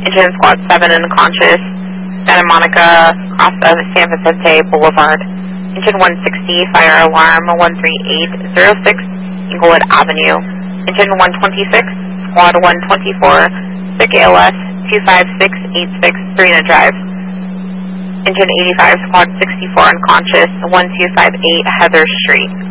Engine Squad 7 unconscious, Santa Monica, cross of San Vicente Boulevard. Engine 160, fire alarm 13806, Inglewood Avenue. Engine 126, Squad 124, SIC ALS 25686, Serena Drive. Engine 85, Squad 64 unconscious, 1258 Heather Street.